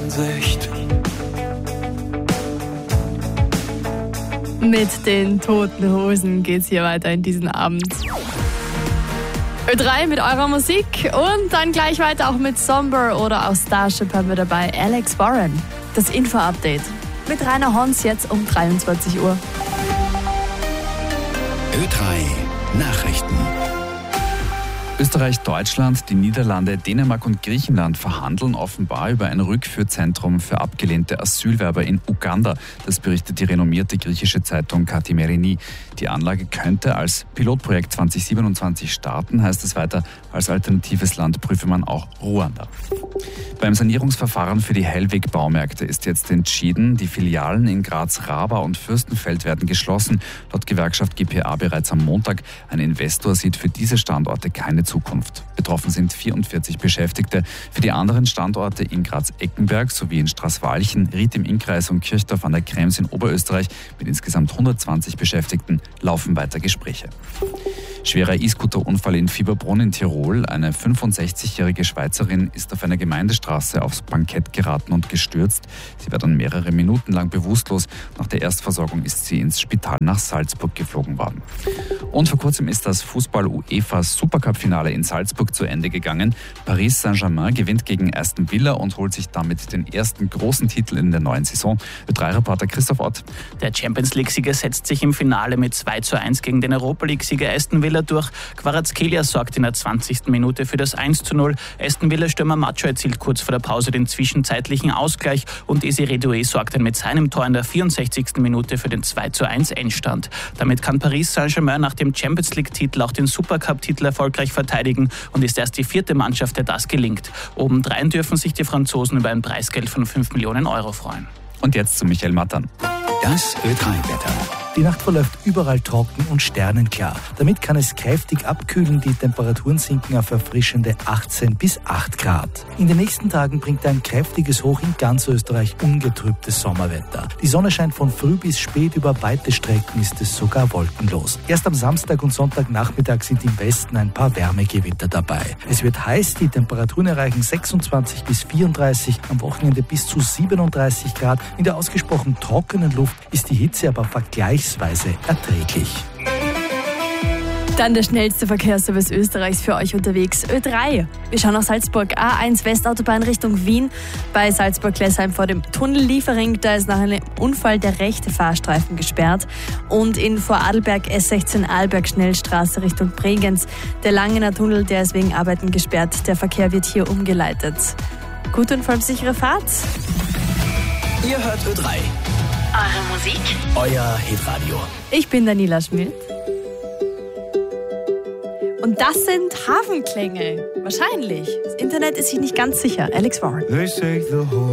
Ansicht. Mit den Toten Hosen geht's hier weiter in diesen Abend. Ö3 mit eurer Musik und dann gleich weiter auch mit Somber oder auch Starship haben wir dabei Alex Warren. Das Info-Update mit Rainer Hons jetzt um 23 Uhr. Ö3 Nachrichten. Österreich, Deutschland, die Niederlande, Dänemark und Griechenland verhandeln offenbar über ein Rückführzentrum für abgelehnte Asylwerber in Uganda. Das berichtet die renommierte griechische Zeitung Kathimerini. Die Anlage könnte als Pilotprojekt 2027 starten, heißt es weiter. Als alternatives Land prüfe man auch Ruanda. Beim Sanierungsverfahren für die Hellweg-Baumärkte ist jetzt entschieden, die Filialen in Graz, Raba und Fürstenfeld werden geschlossen. Laut Gewerkschaft GPA bereits am Montag. Ein Investor sieht für diese Standorte keine Zukunft. Betroffen sind 44 Beschäftigte. Für die anderen Standorte in Graz-Eckenberg sowie in Straßwalchen, Ried im Innkreis und Kirchdorf an der Krems in Oberösterreich mit insgesamt 120 Beschäftigten laufen weiter Gespräche. Schwerer E-Scooter-Unfall in Fieberbrunn in Tirol. Eine 65-jährige Schweizerin ist auf einer Gemeindestraße aufs Bankett geraten und gestürzt. Sie war dann mehrere Minuten lang bewusstlos. Nach der Erstversorgung ist sie ins Spital nach Salzburg geflogen worden. Und vor kurzem ist das Fußball-UEFA-Supercup-Finale in Salzburg zu Ende gegangen. Paris Saint-Germain gewinnt gegen Aston Villa und holt sich damit den ersten großen Titel in der neuen Saison. Ö3-Reporter Christoph Ott. Der Champions-League-Sieger setzt sich im Finale mit 2:1 gegen den Europa-League-Sieger Aston Villa durch. Kvaratskhelia sorgt in der 20. Minute für das 1:0. Aston Villa-Stürmer Macho erzielt kurz vor der Pause den zwischenzeitlichen Ausgleich und Desiré Doué sorgt dann mit seinem Tor in der 64. Minute für den 2:1 Endstand. Damit kann Paris Saint-Germain nach dem Champions-League-Titel auch den Supercup-Titel erfolgreich verteidigen und ist erst die 4. Mannschaft, der das gelingt. Obendrein dürfen sich die Franzosen über ein Preisgeld von 5 Millionen Euro freuen. Und jetzt zu Michael Mattern. Das Ö3-Wetter. Die Nacht verläuft überall trocken und sternenklar. Damit kann es kräftig abkühlen. Die Temperaturen sinken auf erfrischende 18 bis 8 Grad. In den nächsten Tagen bringt ein kräftiges Hoch in ganz Österreich ungetrübtes Sommerwetter. Die Sonne scheint von früh bis spät, über weite Strecken ist es sogar wolkenlos. Erst am Samstag und Sonntagnachmittag sind im Westen ein paar Wärmegewitter dabei. Es wird heiß, die Temperaturen erreichen 26 bis 34, am Wochenende bis zu 37 Grad. In der ausgesprochen trockenen Luft ist die Hitze aber vergleichsweise erträglich. Dann der schnellste Verkehrsservice Österreichs für euch unterwegs. Ö3. Wir schauen nach Salzburg. A1 Westautobahn Richtung Wien. Bei Salzburg-Glessheim vor dem Tunnel Liefering. Da ist nach einem Unfall der rechte Fahrstreifen gesperrt. Und in Vorarlberg S16 Arlberg Schnellstraße Richtung Bregenz. Der Langener Tunnel, der ist wegen Arbeiten gesperrt. Der Verkehr wird hier umgeleitet. Gute und vor allem sichere Fahrt. Ihr hört Ö3. Eure Musik? Euer Hitradio. Ich bin Daniela Schmidt. Und das sind Hafenklänge. Wahrscheinlich. Das Internet ist sich nicht ganz sicher. Alex Warren.